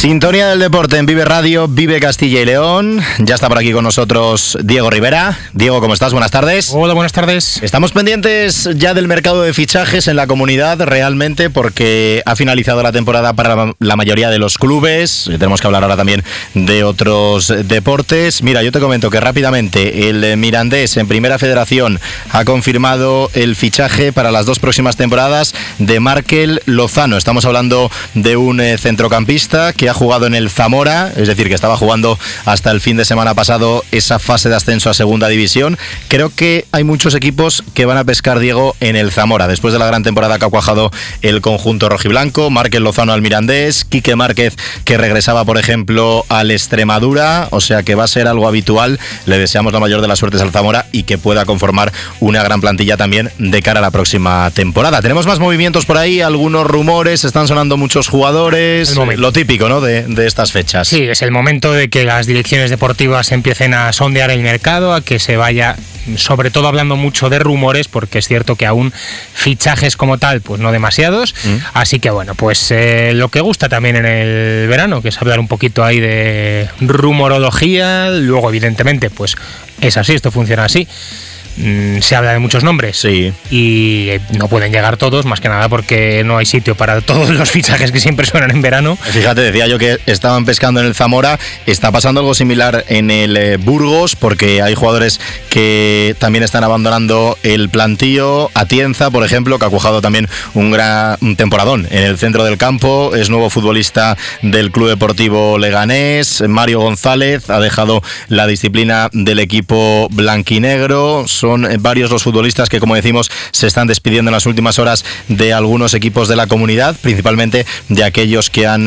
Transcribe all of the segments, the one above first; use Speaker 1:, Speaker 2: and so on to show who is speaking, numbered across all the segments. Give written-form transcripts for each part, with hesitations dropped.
Speaker 1: Sintonía del deporte en Vive Radio, Vive Castilla y León. Ya está por aquí con nosotros Diego Rivera. Diego, ¿cómo estás? Buenas tardes.
Speaker 2: Hola, buenas tardes.
Speaker 1: Estamos pendientes ya del mercado de fichajes en la comunidad realmente, porque ha finalizado la temporada para la mayoría de los clubes. Tenemos que hablar ahora también de otros deportes. Mira, yo te comento que rápidamente el Mirandés en Primera Federación ha confirmado el fichaje para las 2 próximas temporadas de Markel Lozano. Estamos hablando de un centrocampista que ha jugado en el Zamora, es decir, que estaba jugando hasta el fin de semana pasado esa fase de ascenso a Segunda División. Creo que hay muchos equipos que van a pescar, Diego, en el Zamora, después de la gran temporada que ha cuajado el conjunto rojiblanco. Markel Lozano al Mirandés, Quique Márquez, que regresaba, por ejemplo, al Extremadura, o sea que va a ser algo habitual. Le deseamos la mayor de las suertes al Zamora y que pueda conformar una gran plantilla también de cara a la próxima temporada. Tenemos más movimientos por ahí, algunos rumores, están sonando muchos jugadores, lo típico, ¿no?, de estas fechas.
Speaker 2: Sí, es el momento de que las direcciones deportivas empiecen a sondear el mercado, a que se vaya, sobre todo hablando mucho de rumores, porque es cierto que aún fichajes como tal, pues no demasiados. Así que bueno, pues lo que gusta también en el verano, que es hablar un poquito ahí de rumorología. Luego, evidentemente, pues es así, esto funciona así. Se habla de muchos nombres,
Speaker 1: sí,
Speaker 2: y no pueden llegar todos, más que nada porque no hay sitio para todos los fichajes que siempre suenan en verano.
Speaker 1: Fíjate, decía yo que estaban pescando en el Zamora, está pasando algo similar en el Burgos, porque hay jugadores que también están abandonando el plantío. Atienza, por ejemplo, que ha cuajado también un temporadón en el centro del campo, es nuevo futbolista del Club Deportivo Leganés. Mario González ha dejado la disciplina del equipo blanquinegro. Son varios los futbolistas que, como decimos, se están despidiendo en las últimas horas de algunos equipos de la comunidad, principalmente de aquellos que han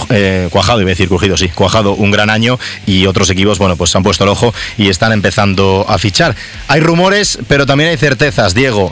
Speaker 1: cuajado un gran año, y otros equipos, bueno, pues se han puesto el ojo y están empezando a fichar. Hay rumores, pero también hay certezas, Diego.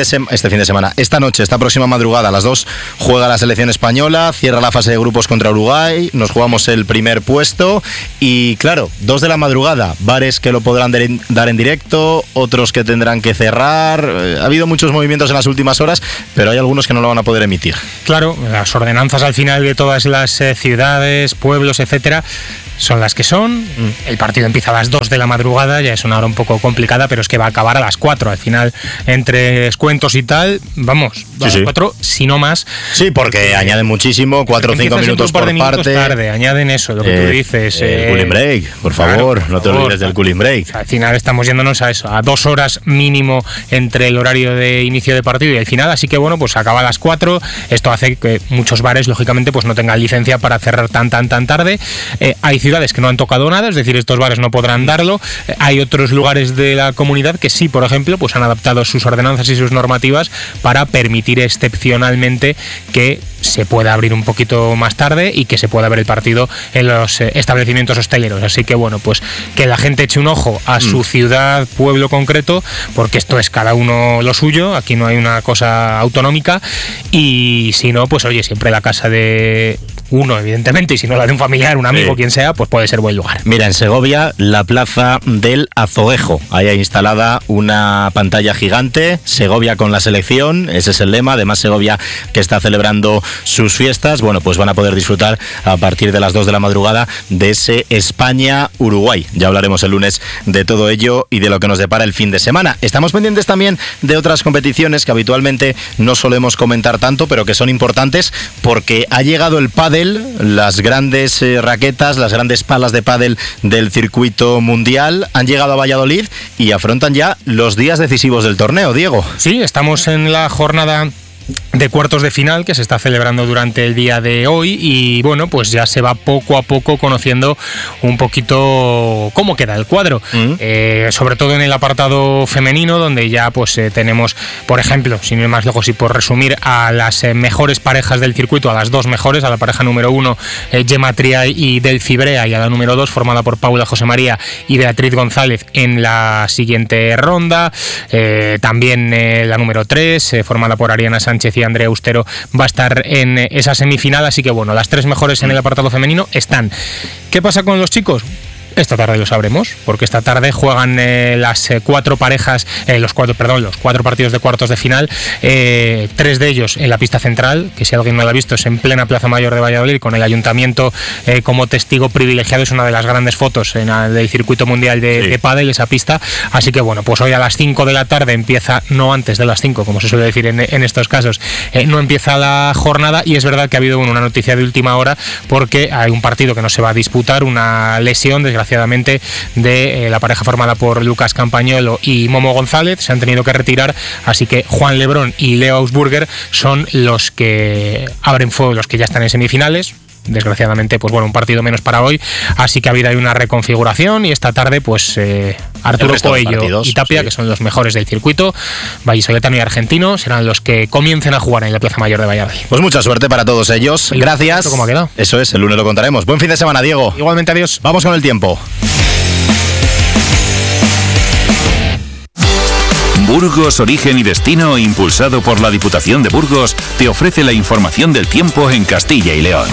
Speaker 1: Esta noche, esta próxima madrugada, a las 2, juega la selección española, cierra la fase de grupos contra Uruguay, nos jugamos el primer puesto y, claro, 2 de la madrugada, bares que lo podrán dar en directo, otros que tendrán que cerrar. Ha habido muchos movimientos en las últimas horas, pero hay algunos que no lo van a poder emitir.
Speaker 2: Claro, las ordenanzas al final de todas las ciudades, pueblos, etcétera, son las que son. El partido empieza a las 2 de la madrugada, ya es una hora un poco complicada, pero es que va a acabar a las 4. Al final, entre descuentos y tal, vamos, a las 4, si no más.
Speaker 1: Sí, porque añaden muchísimo, 4 o 5 minutos por parte.
Speaker 2: Tarde, añaden eso, lo que tú dices.
Speaker 1: El cooling break, por favor, no te olvides del cooling break.
Speaker 2: O sea, al final estamos yéndonos a eso, a 2 horas mínimo entre el horario de inicio de partido y el final, así que bueno, pues acaba a las 4. Esto hace que muchos bares, lógicamente, pues no tengan licencia para cerrar tan tarde. Hay ciudades que no han tocado nada, es decir, estos bares no podrán darlo. Hay otros lugares de la comunidad que sí, por ejemplo, pues han adaptado sus ordenanzas y sus normativas para permitir excepcionalmente que se pueda abrir un poquito más tarde y que se pueda ver el partido en los establecimientos hosteleros. Así que bueno, pues que la gente eche un ojo a su ciudad, pueblo concreto, porque esto es cada uno lo suyo, aquí no hay una cosa autonómica, y si no, pues oye, siempre la casa de uno, evidentemente, y si no la de un familiar, un amigo, quien sea, pues puede ser buen lugar.
Speaker 1: Mira, en Segovia, la plaza del Azoguejo, ahí hay instalada una pantalla gigante, Segovia con la selección, ese es el lema. Además, Segovia, que está celebrando sus fiestas, bueno, pues van a poder disfrutar a partir de las 2 de la madrugada de ese España-Uruguay. Ya hablaremos el lunes de todo ello y de lo que nos depara el fin de semana. Estamos pendientes también de otras competiciones que habitualmente no solemos comentar tanto, pero que son importantes, porque ha llegado el pádel, las grandes raquetas, las grandes palas de pádel del circuito mundial han llegado a Valladolid y afrontan ya los días decisivos del torneo, Diego.
Speaker 2: Sí, estamos en la jornada de cuartos de final que se está celebrando durante el día de hoy, y bueno, pues ya se va poco a poco conociendo un poquito cómo queda el cuadro, sobre todo en el apartado femenino, donde ya pues tenemos, por ejemplo, sin ir más lejos y por resumir, a las mejores parejas del circuito, a las 2 mejores, a la pareja número 1 Gemma Triay y Delphi Brea, y a la número 2 formada por Paula José María y Beatriz González en la siguiente ronda. También la número 3 formada por Ariana Sánchez y Andrea Austero va a estar en esa semifinal, así que bueno, las 3 mejores en el apartado femenino están. ¿Qué pasa con los chicos? Esta tarde lo sabremos, porque esta tarde juegan las cuatro partidos de cuartos de final, 3 de ellos en la pista central, que si alguien no lo ha visto es en plena Plaza Mayor de Valladolid, con el ayuntamiento como testigo privilegiado. Es una de las grandes fotos del circuito mundial de pádel, esa pista. Así que bueno, pues hoy a las 5 de la tarde empieza, no antes de las 5, como se suele decir en estos casos, no empieza la jornada. Y es verdad que ha habido una noticia de última hora, porque hay un partido que no se va a disputar, una lesión desgraciadamente de la pareja formada por Lucas Campañolo y Momo González. Se han tenido que retirar, así que Juan Lebrón y Leo Ausburger son los que abren fuego, los que ya están en semifinales. Desgraciadamente, pues bueno, un partido menos para hoy, así que ha habido ahí una reconfiguración, y esta tarde pues Arturo Coello y Tapia, que son los mejores del circuito vallisoletano y argentino, serán los que comiencen a jugar en la Plaza Mayor de Valladolid.
Speaker 1: Pues mucha suerte para todos ellos. Gracias.
Speaker 2: ¿Cómo ha quedado?
Speaker 1: Eso es, el lunes lo contaremos. Buen fin de semana, Diego.
Speaker 2: Igualmente, adiós.
Speaker 1: Vamos con el tiempo.
Speaker 3: Burgos, Origen y Destino, impulsado por la Diputación de Burgos, te ofrece la información del tiempo en Castilla y León.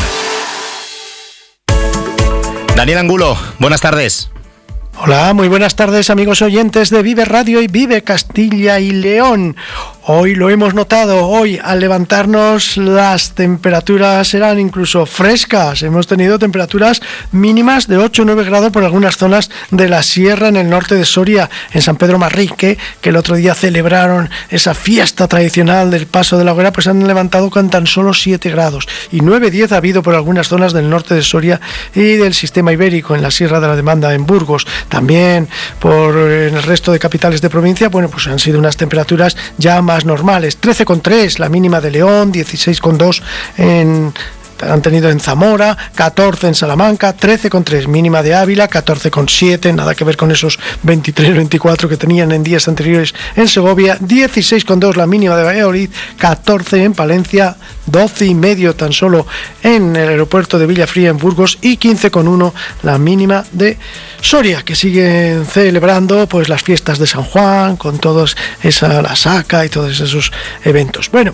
Speaker 1: Daniel Angulo, buenas tardes.
Speaker 4: Hola, muy buenas tardes, amigos oyentes de Vive Radio y Vive Castilla y León. Hoy lo hemos notado, hoy al levantarnos las temperaturas eran incluso frescas. Hemos tenido temperaturas mínimas de 8 o 9 grados por algunas zonas de la sierra en el norte de Soria, en San Pedro Marrique, que el otro día celebraron esa fiesta tradicional del Paso de la Hoguera, pues han levantado con tan solo 7 grados. Y 9-10 ha habido por algunas zonas del norte de Soria y del sistema ibérico, en la Sierra de la Demanda, en Burgos. También en el resto de capitales de provincia, bueno, pues han sido unas temperaturas ya más normales. 13,3 la mínima de León, 16,2 han tenido en Zamora, 14 en Salamanca, 13,3 mínima de Ávila, 14,7, nada que ver con esos 23, 24 que tenían en días anteriores en Segovia, 16,2 la mínima de Valladolid, 14 en Palencia, 12,5 tan solo en el aeropuerto de Villafría en Burgos y 15,1 la mínima de Soria, que siguen celebrando pues las fiestas de San Juan con todos la saca y todos esos eventos. Bueno,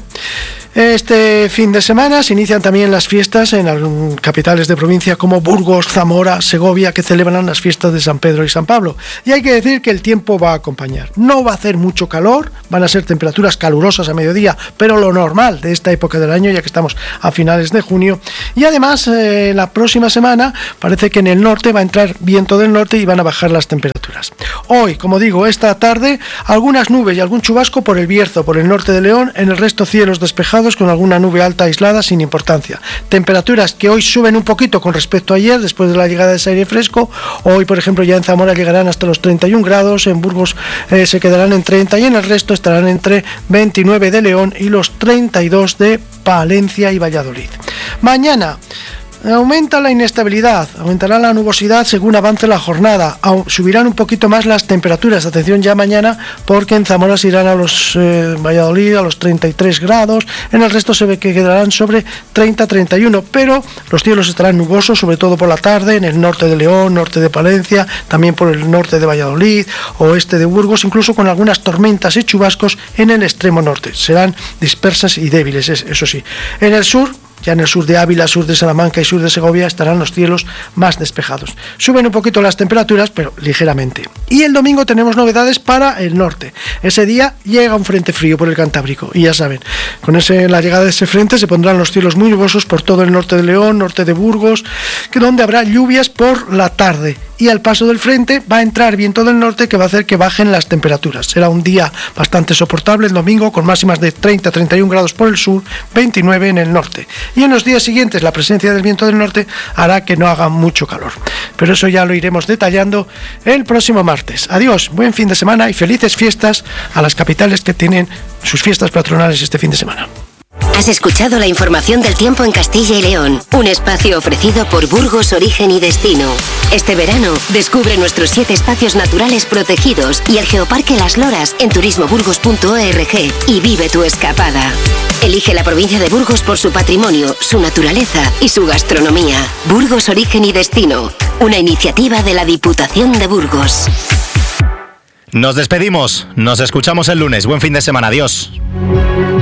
Speaker 4: este fin de semana se inician también las fiestas en capitales de provincia como Burgos, Zamora, Segovia, que celebran las fiestas de San Pedro y San Pablo. Y hay que decir que el tiempo va a acompañar. No va a hacer mucho calor, van a ser temperaturas calurosas a mediodía, pero lo normal de esta época del año, ya que estamos a finales de junio. Y además, la próxima semana parece que en el norte va a entrar viento del norte y van a bajar las temperaturas. Hoy, como digo, esta tarde, algunas nubes y algún chubasco por el Bierzo, por el norte de León, en el resto cielos despejados con alguna nube alta aislada sin importancia. Temperaturas que hoy suben un poquito con respecto a ayer, después de la llegada de ese aire fresco. Hoy, por ejemplo, ya en Zamora llegarán hasta los 31 grados, en Burgos se quedarán en 30 y en el resto estarán entre 29 de León y los 32 de Palencia y Valladolid. Mañana aumenta la inestabilidad, aumentará la nubosidad según avance la jornada, subirán un poquito más las temperaturas, atención ya mañana, porque en Zamora se irán a los Valladolid a los 33 grados, en el resto se ve que quedarán sobre 30-31, pero los cielos estarán nubosos, sobre todo por la tarde, en el norte de León, norte de Palencia, también por el norte de Valladolid, oeste de Burgos, incluso con algunas tormentas y chubascos en el extremo norte, serán dispersas y débiles, eso sí. En el sur, ya en el sur de Ávila, sur de Salamanca y sur de Segovia estarán los cielos más despejados. Suben un poquito las temperaturas, pero ligeramente. Y el domingo tenemos novedades para el norte. Ese día llega un frente frío por el Cantábrico. Y ya saben, con la llegada de ese frente se pondrán los cielos muy nubosos por todo el norte de León, norte de Burgos, donde habrá lluvias por la tarde. Y al paso del frente va a entrar viento del norte que va a hacer que bajen las temperaturas. Será un día bastante soportable el domingo, con máximas de 30-31 grados por el sur, 29 en el norte. Y en los días siguientes la presencia del viento del norte hará que no haga mucho calor. Pero eso ya lo iremos detallando el próximo martes. Adiós, buen fin de semana y felices fiestas a las capitales que tienen sus fiestas patronales este fin de semana.
Speaker 5: Has escuchado la información del tiempo en Castilla y León, un espacio ofrecido por Burgos, Origen y Destino. Este verano, descubre nuestros 7 espacios naturales protegidos y el Geoparque Las Loras en turismoburgos.org y vive tu escapada. Elige la provincia de Burgos por su patrimonio, su naturaleza y su gastronomía. Burgos, Origen y Destino, una iniciativa de la Diputación de Burgos.
Speaker 1: Nos despedimos, nos escuchamos el lunes. Buen fin de semana, adiós.